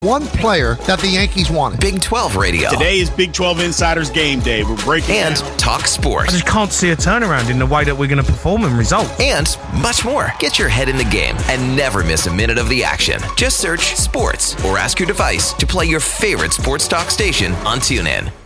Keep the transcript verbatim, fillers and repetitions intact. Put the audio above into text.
One player that the Yankees wanted. Big twelve Radio. Today is Big twelve Insiders Game Day. We're breaking And down. Talk Sports. I just can't see a turnaround in the way that we're going to perform in results. And much more. Get your head in the game and never miss a minute of the action. Just search sports or ask your device to play your favorite sports talk station on TuneIn.